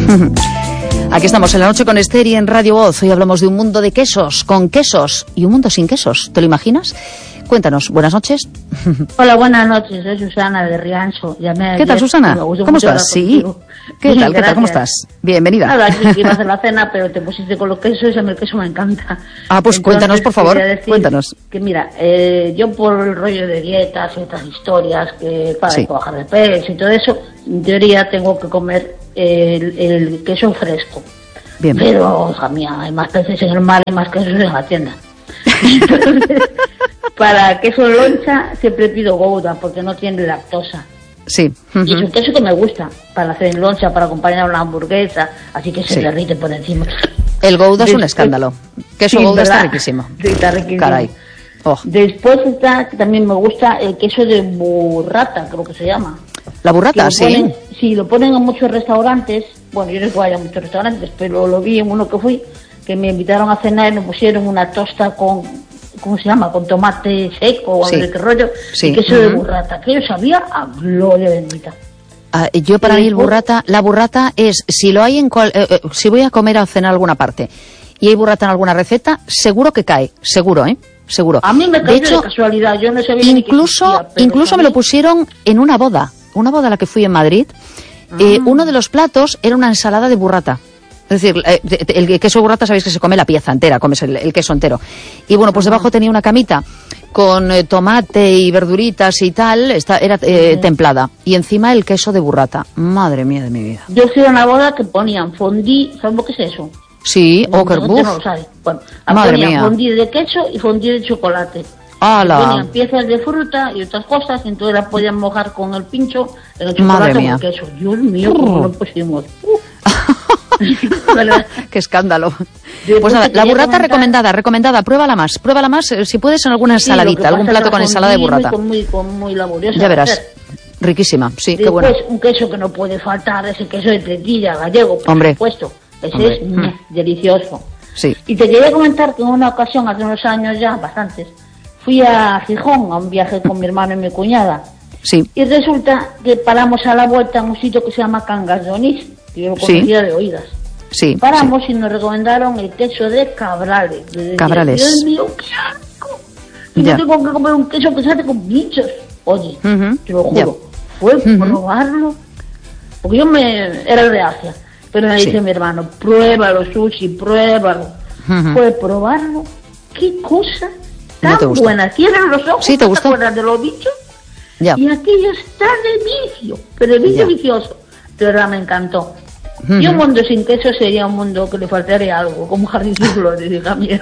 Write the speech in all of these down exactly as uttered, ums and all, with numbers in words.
Aquí estamos en La Noche con Esther y en Radio Voz. Hoy hablamos de un mundo de quesos, con quesos y un mundo sin quesos. ¿Te lo imaginas? Cuéntanos. Buenas noches. Hola, buenas noches. Soy Susana de Riancho. Llamé ¿Qué tal, Susana? ¿Cómo estás? Sí. ¿Qué Bien, tal? ¿Qué gracias. tal? ¿Cómo estás? Bienvenida. Nada, aquí iba a hacer la cena, pero te pusiste con los quesos y a mí el queso me encanta. Ah, pues Entonces, cuéntanos, por favor. quería decir Cuéntanos. Que mira, eh, yo por el rollo de dietas y otras historias, que para Sí. bajar de peso y todo eso, en teoría tengo que comer el, el queso fresco. Bien. Pero, hija mía, hay más peces en el mar y más quesos en la tienda. Entonces, para queso loncha siempre pido Gouda porque no tiene lactosa. Sí. Y es un queso que me gusta para hacer en loncha, para acompañar una hamburguesa, así que se Sí. derrite por encima. El Gouda es un Después- escándalo. Queso Sí, Gouda está ¿verdad? riquísimo. Sí, está riquísimo. Caray. Oh. Después está, que también me gusta el queso de burrata, creo que se llama. La Que burrata, lo sí. ponen- sí, lo ponen en muchos restaurantes. Bueno, yo no es que vaya a muchos restaurantes, pero lo vi en uno que fui, que me invitaron a cenar y me pusieron una tosta con, ¿cómo se llama? Con tomate seco o Sí. no sé qué rollo, Sí. y queso de Ujú. burrata, que yo sabía a gloria bendita. Ah, yo para Y mí el después- burrata, la burrata es, si lo hay en cual, eh, eh, si voy a comer o cenar alguna parte y hay burrata en alguna receta, seguro que cae, seguro, ¿eh? Seguro. A mí me De cayó hecho, de casualidad, yo no sabía ni que incluso, existía, pero incluso me sabía- lo pusieron en una boda, una boda a la que fui en Madrid. Eh, uno de los platos era una ensalada de burrata. Es decir, eh, el queso de burrata sabéis que se come la pieza entera, comes el, el queso entero. Y bueno, pues debajo tenía una camita con eh, tomate y verduritas y tal, esta, era eh, templada. Y encima el queso de burrata. Madre mía de mi vida. Yo fui a una boda que ponían fondí, ¿sabes lo que es eso? Sí, No, Oker la gente Buff. no lo sabe. Bueno, Madre ponían mía. fondí de queso y fondí de chocolate. ¡Hala! Ponían piezas de fruta y otras cosas, y entonces las podían mojar con el pincho, en el Madre chocolate o mía. el queso. Dios mío, cómo lo pusimos. ¿Verdad? ¡Qué escándalo! Después Pues nada, te la quería burrata comentar- recomendada, recomendada, pruébala más, pruébala más, eh, si puedes en alguna Sí, lo que ensaladita, pasa algún es plato que con la ensalada de fondí burrata. Muy, muy, muy, muy laboriosa Ya de verás, hacer. riquísima, sí, qué Después, bueno. un queso que no puede faltar es el queso de tetilla gallego, por Hombre. supuesto. Ese Hombre. es mm, delicioso. Sí, Y te quería comentar que en una ocasión, hace unos años ya, bastantes, fui a Gijón a un viaje con mi hermano y mi cuñada. sí, Y resulta que paramos a la vuelta en un sitio que se llama Cangas de Onís, que yo lo Sí. conocía de oídas. sí. Paramos y nos recomendaron el queso de Cabrales. Yo decía, Cabrales. Dios mío, qué asco. Y Ya. yo tengo que comer un queso que sale con bichos. Oye, Ujú, te lo ya. juro, fue Ujú. probarlo. Porque yo me era reacia. Pero me Sí. dice mi hermano, pruébalo, Susi, pruébalo. Ujú. Fue probarlo. Qué cosa No tan te gustó. buena. Cierran los ojos, Sí, ¿te ¿no gustó? acuerdas de los bichos? Ya. Y aquello está de vicio, pero de vicio Ya. vicioso. De verdad me encantó. Ujú. Y un mundo sin queso sería un mundo que le faltaría algo, como Jardín de Flores, hija mía.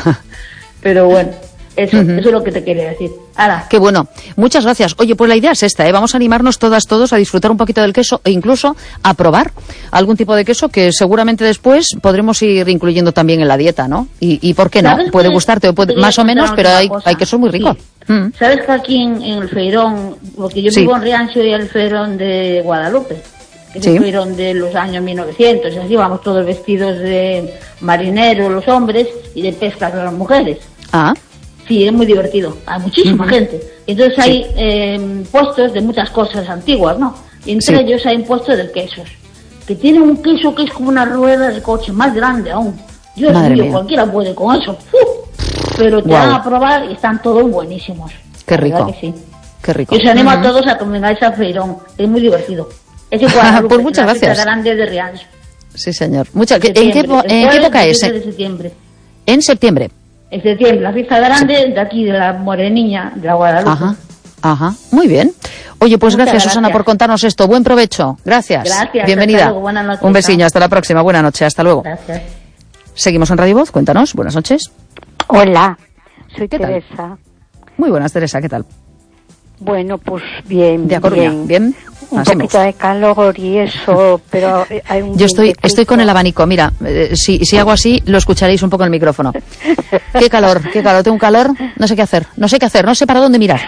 Pero bueno, eso, Ujú. eso es lo que te quería decir. Ahora, Qué bueno. Muchas gracias. Oye, pues la idea es esta, ¿eh? Vamos a animarnos todas, todos a disfrutar un poquito del queso e incluso a probar algún tipo de queso que seguramente después podremos ir incluyendo también en la dieta, ¿no? Y, y ¿por qué no? ¿sabes Puede qué? gustarte, o puede- Quería más o menos, contar pero una hay, cosa. hay quesos muy ricos. Sí. Mm. ¿Sabes que aquí en, en el Feirón, porque yo Sí. vivo en Riancho y el Feirón de Guadalupe, que es Sí. el Feirón de los años mil novecientos, y así vamos todos vestidos de marineros los hombres y de pesca las mujeres. Ah, Sí, es muy divertido. Hay muchísima Ujú. gente. Entonces hay eh, puestos de muchas cosas antiguas, ¿no? Y entre Sí. ellos hay un puesto de quesos. Que tiene un queso que es como una rueda de coche, más grande aún. Dios Madre mío, mía. cualquiera puede con eso. ¡Uf! Pero te Guau. van a probar y están todos buenísimos. Qué La verdad rico. que sí. qué rico. Yo os animo a Ujú. todos a que vengáis a Feirón. Es muy divertido. Es en Guadalupe, Pues muchas en la fiesta gracias. grande de Riancho. Sí, señor. Mucha, ¿en, qué, Septiembre. po- El ¿En qué jueves época es? veintisiete En, de septiembre. en septiembre. En septiembre, la fiesta grande de aquí, de la Moreniña, de la Guadalupe. Ajá, ajá. Muy bien. Oye, pues Muchas gracias, Susana, gracias. por contarnos esto. Buen provecho. Gracias. Gracias, Bienvenida. hasta luego, buenas noches, Un besiño. chao. Hasta la próxima. Buenas noches. Hasta luego. Gracias. Seguimos en Radio Voz. Cuéntanos. Buenas noches. Hola, soy ¿Qué tal? Teresa. Muy buenas, Teresa. ¿Qué tal? Bueno, pues bien, De Coruña. bien. Bien. Un Así me poquito gusta. de calor y eso, pero hay un Yo estoy, vientecito. estoy con el abanico. Mira, eh, si, si hago así, lo escucharéis un poco en el micrófono. Qué calor, qué calor. Tengo un calor. No sé qué hacer. No sé qué hacer. No sé para dónde mirar.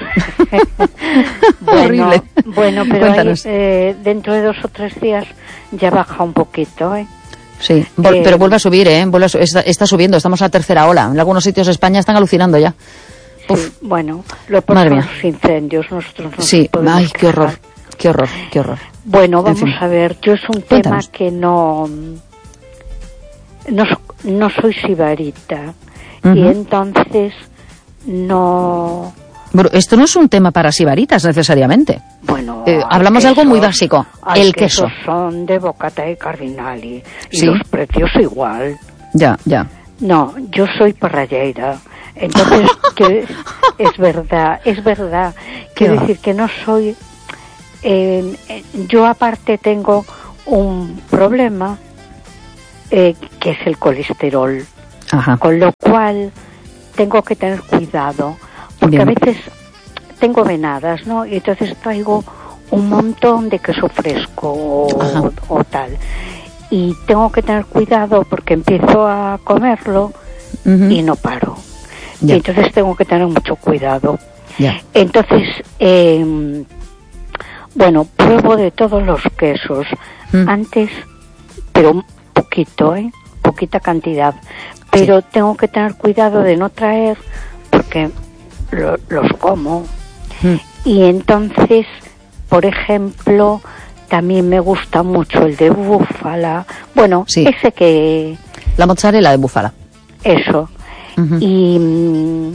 Bueno, Horrible. Bueno, pero ahí, Cuéntanos. eh, dentro de dos o tres días ya baja un poquito, ¿eh? Sí, vol- Eh, pero vuelve a subir, ¿eh? Vuelve a su- está, está subiendo. Estamos a la tercera ola. En algunos sitios de España están alucinando ya. Uf. Sí, bueno, lo por Madre son mí. los incendios, nosotros no Sí, nos podemos ay, qué horror. quejar. Qué horror, qué horror. Bueno, vamos fin. a ver, yo es un Cuéntanos. tema que no, no, no soy sibarita, Uh-huh. y entonces no, Bueno, esto no es un tema para sibaritas necesariamente. bueno, Eh, hay hablamos de algo muy quesos- básico, hay el quesos queso. son de bocata y cardinali, y Sí. los precios igual. Ya, ya. No, yo soy parralleira. Entonces, que es verdad, es verdad. Quiero Qué va. decir que no soy... eh, eh, yo aparte tengo un problema eh, que es el colesterol, Ajá. con lo cual tengo que tener cuidado, porque Bien. a veces tengo venadas, ¿no? Y entonces traigo un montón de queso fresco o, Ajá. o tal. Y tengo que tener cuidado porque empiezo a comerlo Ujú. y no paro. Ya. Y entonces tengo que tener mucho cuidado. Ya. Entonces, eh, bueno, pruebo de todos los quesos. Mm. Antes, pero un poquito, ¿eh? Poquita cantidad. Pero tengo que tener cuidado de no traer porque lo- los como. Mm. Y entonces, por ejemplo, también me gusta mucho el de búfala. Bueno, Sí. ese que... La mozzarella de búfala. Eso. Ujú. Y... mm,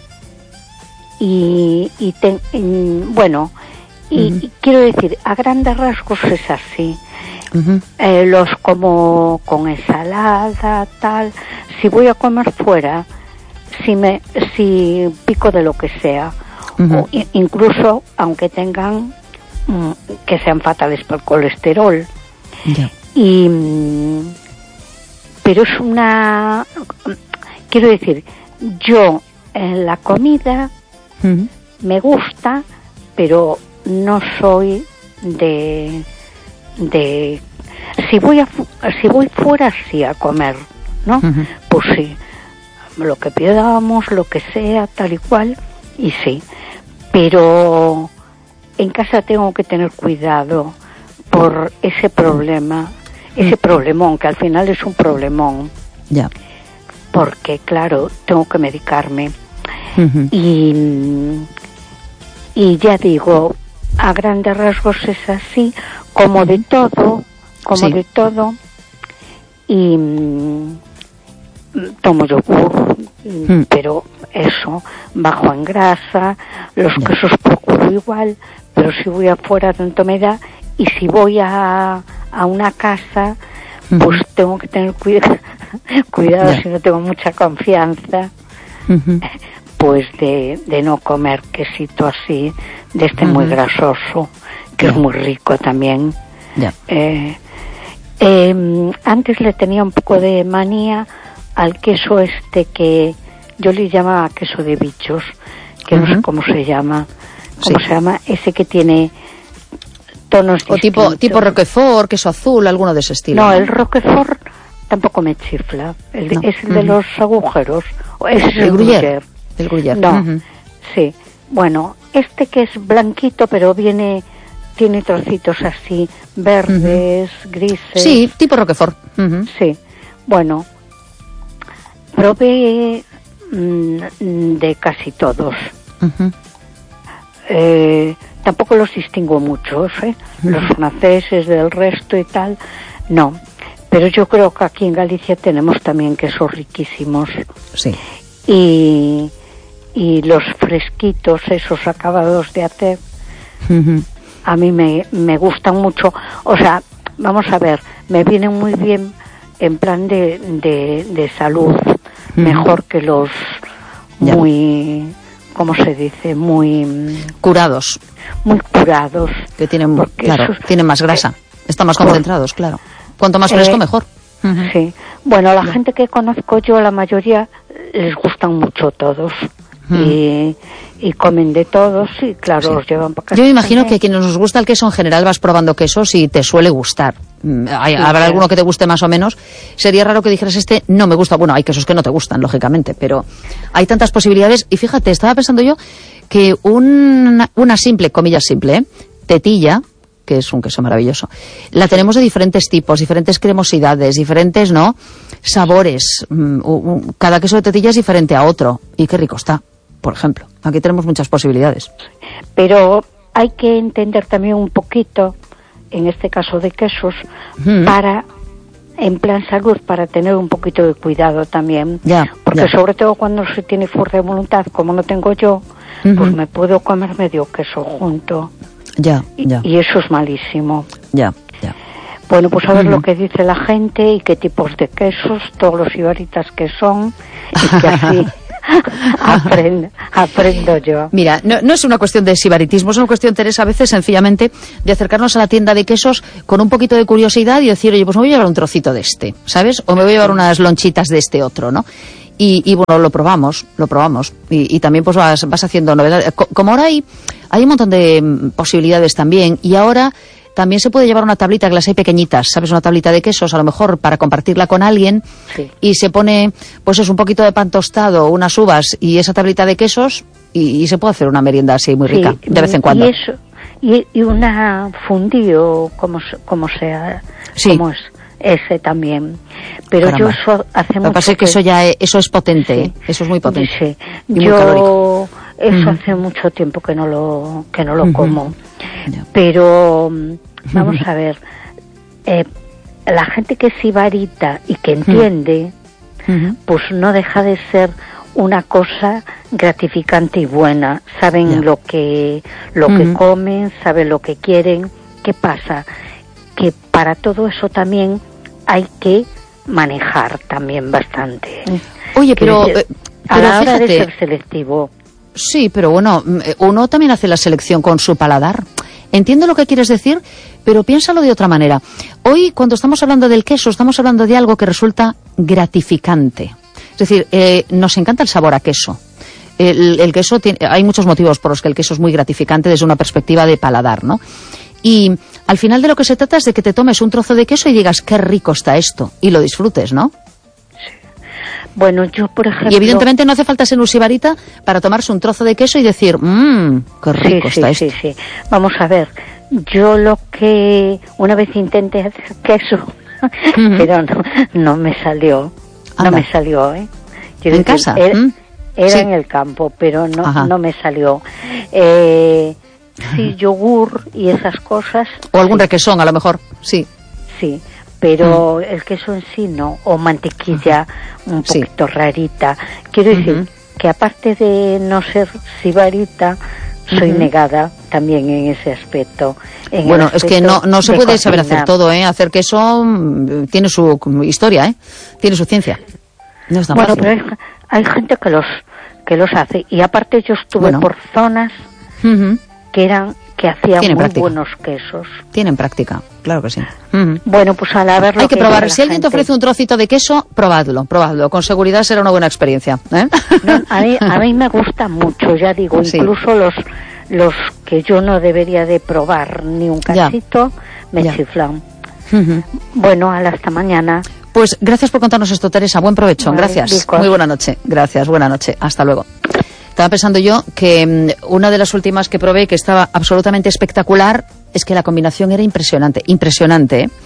Y, y te- mm, bueno, y, Ujú. y quiero decir, a grandes rasgos es así. Ujú. Eh, los como con ensalada, tal. Si voy a comer fuera, si me si pico de lo que sea, Ujú. o i- incluso aunque tengan mm, que sean fatales para el colesterol. Ya. Y mm, pero es una, quiero decir, yo en la comida Ujú. me gusta, pero no soy de de si voy a fu- si voy fuera sí a comer, ¿no? Ujú. Pues sí, lo que pidamos, lo que sea, tal y cual, y sí, pero en casa tengo que tener cuidado por ese problema, ese problemón, que al final es un problemón, Ya. porque claro, tengo que medicarme. Ujú. Y, y ya digo, a grandes rasgos es así, como de todo, como Sí. de todo, y mm, tomo yogur, Mm. pero eso, bajo en grasa, los Ya. quesos procuro igual, pero si voy afuera tanto me da, y si voy a, a una casa, pues Ujú. tengo que tener cuidado, cuidado Ya. si no tengo mucha confianza, Ujú. pues de, de no comer quesito así, de este muy Ujú. grasoso, que Ya. es muy rico también. Ya. Eh, eh, antes le tenía un poco de manía al queso este que yo le llamaba queso de bichos, que no sé Ujú. cómo se llama, cómo Sí. se llama, ese que tiene tonos O tipo, distintos. tipo Roquefort, queso azul, alguno de ese estilo. No, el Roquefort tampoco me chifla, el de- No. es el de Ujú. los agujeros, o ese es El el gruyère. gruyère. El gruyère. No, Ujú. sí. Bueno, este que es blanquito, pero viene, tiene trocitos así, verdes, grises. Sí, tipo Roquefort. Ujú. Sí. Bueno, probé mm, de casi todos. Ujú. Eh, tampoco los distingo muchos, ¿eh? Los franceses del resto y tal, no. Pero yo creo que aquí en Galicia tenemos también quesos riquísimos. Sí. Y, y los fresquitos, esos acabados de hacer, Ujú. a mí me, me gustan mucho. O sea, vamos a ver, me vienen muy bien en plan de, de, de salud, Ujú. mejor que los Ya. muy, ¿cómo se dice? Muy, Curados, muy curados. que tienen, Porque claro, esos- tienen más grasa. Están más Cor- concentrados, claro. Cuanto más Eh, fresco, mejor. Ujú. Sí. Bueno, la gente que conozco yo, la mayoría, les gustan mucho todos. Mm. Y, y comen de todos y claro, Sí. los llevan para casa. Yo me imagino que a también. quienes nos gusta el queso en general vas probando quesos y te suele gustar. Mm, hay- Sí, habrá claro. alguno que te guste más o menos. Sería raro que dijeras este no me gusta. Bueno, hay quesos que no te gustan, lógicamente, pero hay tantas posibilidades. Y fíjate, estaba pensando yo que un- una simple, comillas simple, ¿eh? tetilla, que es un queso maravilloso, la tenemos de diferentes tipos, diferentes cremosidades, diferentes, ¿no?, sabores. Mm, u- u- Cada queso de tetilla es diferente a otro. Y qué rico está, por ejemplo. Aquí tenemos muchas posibilidades. Pero hay que entender también un poquito en este caso de quesos, Mm. para, en plan salud, para tener un poquito de cuidado también. Ya, Porque ya. sobre todo cuando se tiene fuerza de voluntad, como no tengo yo, Ujú. pues me puedo comer medio queso junto. Ya, Y, ya, y eso es malísimo. ya, ya. Bueno, pues a ver Ujú. lo que dice la gente y qué tipos de quesos, todos los ibaritas que son, y que así aprendo, aprendo yo. Mira, no, no es una cuestión de sibaritismo, es una cuestión, Teresa, a veces sencillamente de acercarnos a la tienda de quesos con un poquito de curiosidad y decir, oye, pues me voy a llevar un trocito de este, ¿sabes? O me voy a llevar unas lonchitas de este otro, ¿no? Y, y bueno, lo probamos, lo probamos. Y, y también pues vas, vas haciendo novedades. Co- Como ahora hay, hay un montón de mm, posibilidades también, y ahora también se puede llevar una tablita, que las hay pequeñitas, ¿sabes? Una tablita de quesos, a lo mejor para compartirla con alguien, Sí. y se pone, pues es un poquito de pan tostado, unas uvas y esa tablita de quesos, y, y se puede hacer una merienda así muy rica, Sí, de vez en cuando. Y eso, y, y una fundido, como, se- como sea, Sí. como es ese también. Pero Caramba. yo eso hace Lo mucho que pasa es que eso ya es, eso es potente, Sí. ¿eh? Eso es muy potente. Sí. Y muy Yo calórico. eso Ujú. hace mucho tiempo que no lo que no lo Ujú. como. Ya. Pero mm, vamos a ver, eh, la gente que es sibarita y que entiende, Ujú. pues no deja de ser una cosa gratificante y buena. Saben Ya. lo que lo que Ujú. comen, saben lo que quieren. ¿Qué pasa? Que para todo eso también hay que manejar también bastante. ¿eh? Oye, pero, Quiero eh, decir, a pero la hora de fíjate, ser selectivo. sí, pero bueno, mm, eh, uno también hace la selección con su paladar. Entiendo lo que quieres decir, pero piénsalo de otra manera. Hoy, cuando estamos hablando del queso, estamos hablando de algo que resulta gratificante. Es decir, eh, nos encanta el sabor a queso. El, el queso tiene, hay muchos motivos por los que el queso es muy gratificante desde una perspectiva de paladar, ¿no? Y al final de lo que se trata es de que te tomes un trozo de queso y digas, qué rico está esto, y lo disfrutes, ¿no? Bueno, yo por ejemplo... Y evidentemente no hace falta ser un sibarita para tomarse un trozo de queso y decir, mmm, qué rico sí, está sí, esto. sí, sí. Vamos a ver, yo lo que una vez intenté hacer queso, Ujú. pero no, no me salió, Anda. no me salió, ¿eh? Quiero ¿En decir, casa? Era, ¿Mm? era Sí. en el campo, pero no, Ajá. no me salió. Eh, sí, yogur y esas cosas, O algún sí, requesón, a lo mejor, sí. sí, pero el queso en sí no, o mantequilla un Sí. poquito rarita. Quiero decir Ujú. que aparte de no ser sibarita, soy Ujú. negada también en ese aspecto. En el Bueno, es que aspecto no, no se de puede saber cocina. hacer todo, ¿eh? Hacer queso mm, tiene su historia, ¿eh? Tiene su ciencia. No es tan Bueno, fácil. pero hay, hay gente que los que los hace, y aparte yo estuve Bueno. por zonas Ujú. que eran que hacían Tienen muy práctica. buenos quesos. Tienen práctica, claro que sí. Ujú. Bueno, pues al ver lo Hay que dice probar. la Si alguien te gente. ofrece un trocito de queso, probadlo, probadlo. Con seguridad será una buena experiencia, ¿eh? No, a, mí, a mí me gusta mucho, ya digo, Sí. incluso los los que yo no debería de probar ni un Ya. cachito, me Ya. chiflan. Ujú. Bueno, hasta mañana. Pues gracias por contarnos esto, Teresa. Buen provecho. Vale, Gracias. ricos. Muy buena noche. Gracias. Buena noche. Hasta luego. Estaba pensando yo que mm, una de las últimas que probé que estaba absolutamente espectacular es que la combinación era impresionante. Impresionante, ¿eh?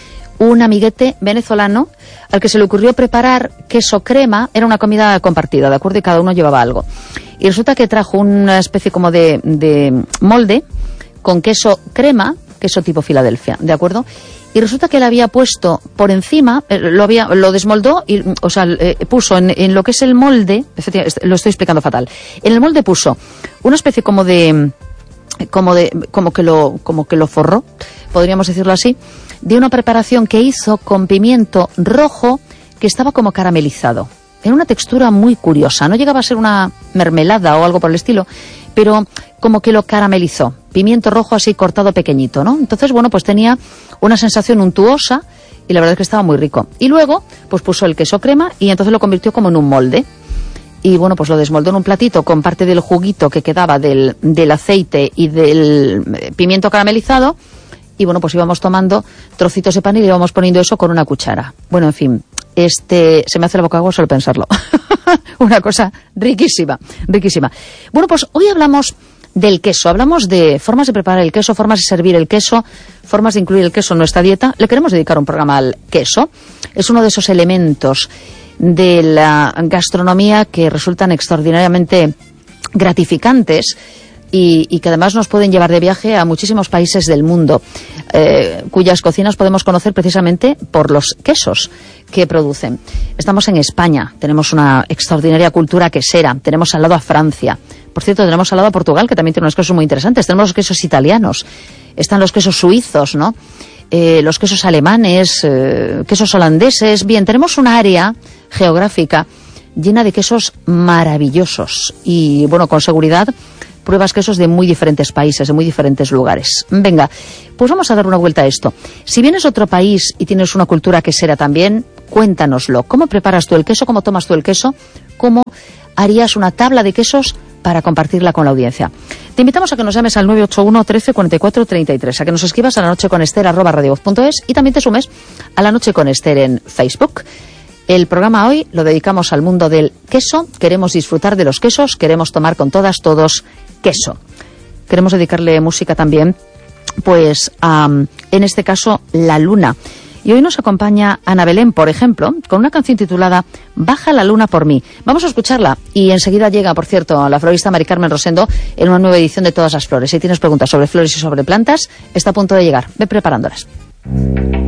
Un amiguete venezolano al que se le ocurrió preparar queso crema. Era una comida compartida, ¿de acuerdo? Y cada uno llevaba algo. Y resulta que trajo una especie como de, de molde con queso crema, queso tipo Filadelfia, ¿de acuerdo? Y resulta que le había puesto por encima, eh, lo había, lo desmoldó y, o sea, eh, puso en, en lo que es el molde, efectivamente, lo estoy explicando fatal, en el molde puso una especie como de, como de, como que lo, como que lo forró, podríamos decirlo así, de una preparación que hizo con pimiento rojo que estaba como caramelizado. Era una textura muy curiosa, no llegaba a ser una mermelada o algo por el estilo, pero como que lo caramelizó. Pimiento rojo así cortado pequeñito, ¿no? Entonces, bueno, pues tenía una sensación untuosa y la verdad es que estaba muy rico. Y luego, pues puso el queso crema y entonces lo convirtió como en un molde. Y bueno, pues lo desmoldó en un platito con parte del juguito que quedaba del, del aceite y del pimiento caramelizado. Y bueno, pues íbamos tomando trocitos de pan y le íbamos poniendo eso con una cuchara. Bueno, en fin, este se me hace la boca agua solo pensarlo. Una cosa riquísima, riquísima. Bueno, pues hoy hablamos del queso, hablamos de formas de preparar el queso, formas de servir el queso, formas de incluir el queso en nuestra dieta. Le queremos dedicar un programa al queso. Es uno de esos elementos de la gastronomía que resultan extraordinariamente gratificantes y, y que además nos pueden llevar de viaje a muchísimos países del mundo, eh, cuyas cocinas podemos conocer precisamente por los quesos que producen. Estamos en España, tenemos una extraordinaria cultura quesera, tenemos al lado a Francia, por cierto, tenemos al lado a Portugal, que también tiene unos quesos muy interesantes, tenemos los quesos italianos, están los quesos suizos, ¿no? Eh, los quesos alemanes, eh, quesos holandeses. Bien, tenemos una área geográfica llena de quesos maravillosos y, bueno, con seguridad pruebas quesos de muy diferentes países, de muy diferentes lugares. Venga, pues vamos a dar una vuelta a esto. Si vienes a otro país y tienes una cultura quesera también, cuéntanoslo. ¿Cómo preparas tú el queso? ¿Cómo tomas tú el queso? ¿Cómo harías una tabla de quesos para compartirla con la audiencia? Te invitamos a que nos llames al nueve ocho uno, trece, cuarenta y cuatro, treinta y tres, a que nos escribas a la noche con Ester arroba radiovoz punto es y también te sumes a La Noche con Ester en Facebook. El programa hoy lo dedicamos al mundo del queso. Queremos disfrutar de los quesos, queremos tomar con todas, todos queso. Queremos dedicarle música también, pues, a, en este caso, La Luna. Y hoy nos acompaña Ana Belén, por ejemplo, con una canción titulada Baja la luna por mí. Vamos a escucharla y enseguida llega, por cierto, la florista Mari Carmen Rosendo en una nueva edición de Todas las Flores. Si tienes preguntas sobre flores y sobre plantas, está a punto de llegar. Ve preparándolas.